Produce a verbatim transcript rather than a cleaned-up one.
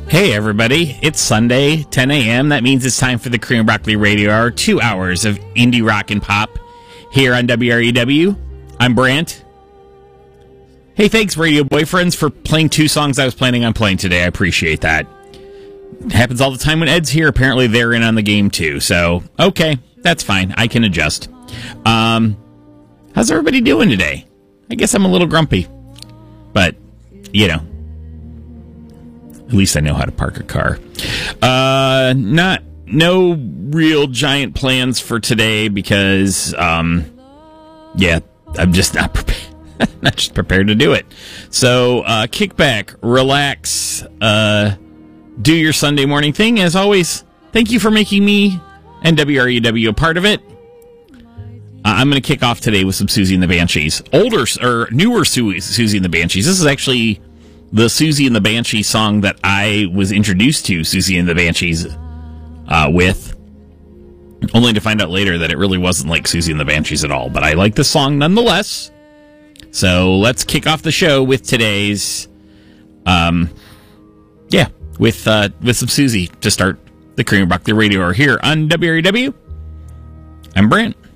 Hey everybody, it's Sunday, ten a.m. That means it's time for the Cream and Broccoli Radio Hour, two hours of indie rock and pop here on W R E W. I'm Brant. Hey, thanks Radio Boyfriends for playing two songs I was planning on playing today. I appreciate that. It happens all the time when Ed's here. Apparently they're in on the game too, so okay, that's fine. I can adjust. Um, how's everybody doing today? I guess I'm a little grumpy, but, you know, at least I know how to park a car. Uh, not, no real giant plans for today because, um, yeah, I'm just not prepared, not just prepared to do it. So, uh, kick back, relax, uh, do your Sunday morning thing. As always, thank you for making me and W R E W a part of it. Uh, I'm going to kick off today with some Susie and the Banshees. Older, or newer Su- Susie and the Banshees. This is actually the Susie and the Banshees song that I was introduced to Susie and the Banshees uh, with, only to find out later that it really wasn't like Susie and the Banshees at all. But I like the song nonetheless. So let's kick off the show with today's, um, yeah, with uh, with some Susie to start the Cream and Broccoli Radio Hour here on W R E W. I'm Brant.